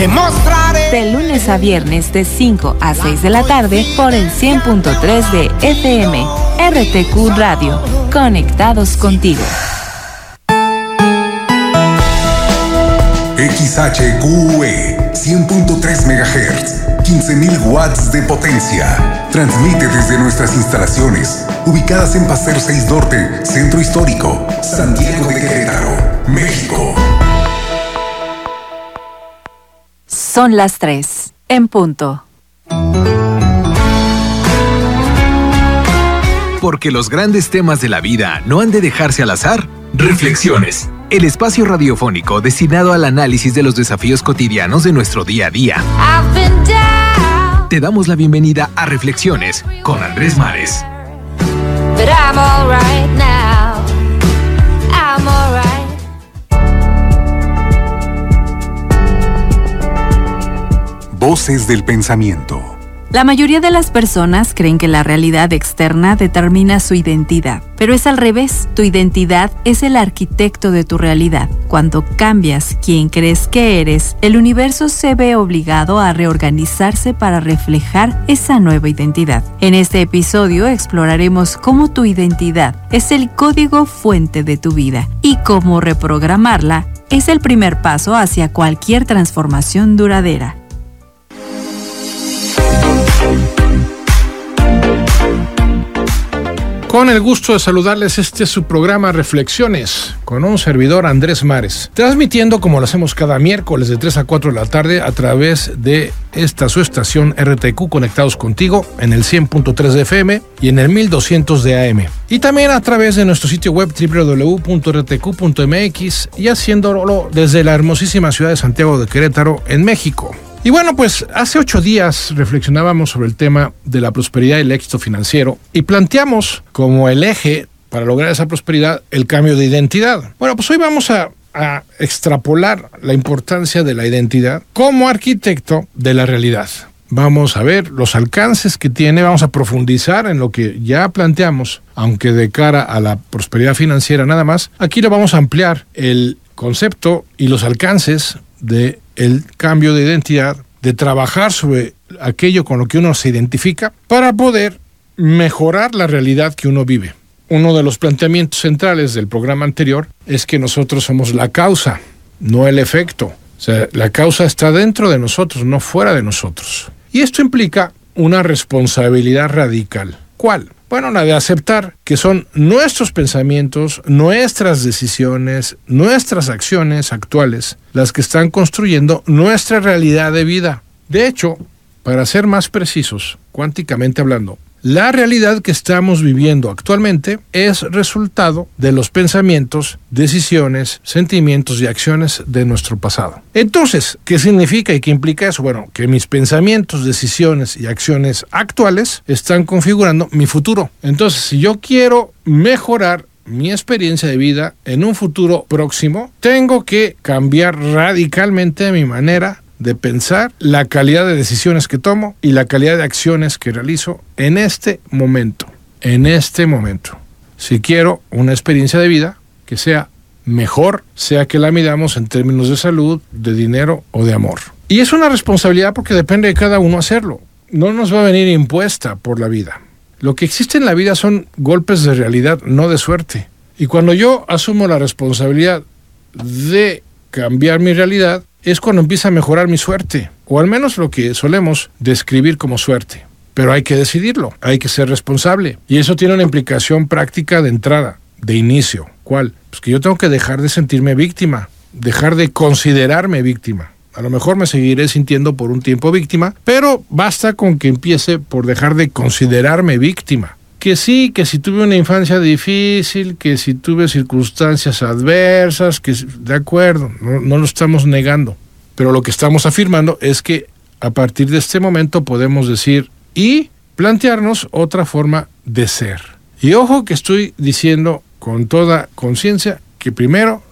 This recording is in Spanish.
te mostraré. De lunes a viernes de 5 a 6 de la tarde por el 100.3 de FM. RTQ Radio. Conectados contigo. XHQE 100.3 MHz, 15.000 watts de potencia. Transmite desde nuestras instalaciones, ubicadas en Paseo 6 Norte, Centro Histórico, Santiago de Querétaro, México. Son las 3, en punto. Porque los grandes temas de la vida no han de dejarse al azar. Reflexiones, el espacio radiofónico destinado al análisis de los desafíos cotidianos de nuestro día a día. Te damos la bienvenida a Reflexiones con Andrés Mares. Voces del pensamiento. La mayoría de las personas creen que la realidad externa determina su identidad, pero es al revés. Tu identidad es el arquitecto de tu realidad. Cuando cambias quién crees que eres, el universo se ve obligado a reorganizarse para reflejar esa nueva identidad. En este episodio exploraremos cómo tu identidad es el código fuente de tu vida y cómo reprogramarla es el primer paso hacia cualquier transformación duradera. Con el gusto de saludarles, este es su programa Reflexiones, con un servidor Andrés Mares, transmitiendo como lo hacemos cada miércoles de 3 a 4 de la tarde a través de esta su estación RTQ Conectados Contigo en el 100.3 de FM y en el 1200 de AM. Y también a través de nuestro sitio web www.rtq.mx y haciéndolo desde la hermosísima ciudad de Santiago de Querétaro, en México. Y bueno, pues hace 8 días reflexionábamos sobre el tema de la prosperidad y el éxito financiero y planteamos como el eje para lograr esa prosperidad el cambio de identidad. Bueno, pues hoy vamos a extrapolar la importancia de la identidad como arquitecto de la realidad. Vamos a ver los alcances que tiene, vamos a profundizar en lo que ya planteamos, aunque de cara a la prosperidad financiera nada más. Aquí lo vamos a ampliar el concepto y los alcances de el cambio de identidad, de trabajar sobre aquello con lo que uno se identifica para poder mejorar la realidad que uno vive. Uno de los planteamientos centrales del programa anterior es que nosotros somos la causa, no el efecto. O sea, la causa está dentro de nosotros, no fuera de nosotros. Y esto implica una responsabilidad radical. ¿Cuál? Bueno, la de aceptar que son nuestros pensamientos, nuestras decisiones, nuestras acciones actuales las que están construyendo nuestra realidad de vida. De hecho, para ser más precisos, cuánticamente hablando, la realidad que estamos viviendo actualmente es resultado de los pensamientos, decisiones, sentimientos y acciones de nuestro pasado. Entonces, ¿qué significa y qué implica eso? Bueno, que mis pensamientos, decisiones y acciones actuales están configurando mi futuro. Entonces, si yo quiero mejorar mi experiencia de vida en un futuro próximo, tengo que cambiar radicalmente mi manera de pensar, la calidad de decisiones que tomo y la calidad de acciones que realizo en este momento. Si quiero una experiencia de vida que sea mejor, sea que la midamos en términos de salud, de dinero o de amor. Y es una responsabilidad porque depende de cada uno hacerlo. No nos va a venir impuesta por la vida. Lo que existe en la vida son golpes de realidad, no de suerte. Y cuando yo asumo la responsabilidad de cambiar mi realidad, es cuando empieza a mejorar mi suerte, o al menos lo que solemos describir como suerte. Pero hay que decidirlo, hay que ser responsable. Y eso tiene una implicación práctica de entrada, de inicio. ¿Cuál? Pues que yo tengo que dejar de sentirme víctima, dejar de considerarme víctima. A lo mejor me seguiré sintiendo por un tiempo víctima, pero basta con que empiece por dejar de considerarme víctima. Que sí, que si tuve una infancia difícil, que si tuve circunstancias adversas, que de acuerdo, no lo estamos negando. Pero lo que estamos afirmando es que a partir de este momento podemos decir y plantearnos otra forma de ser. Y ojo que estoy diciendo con toda conciencia que primero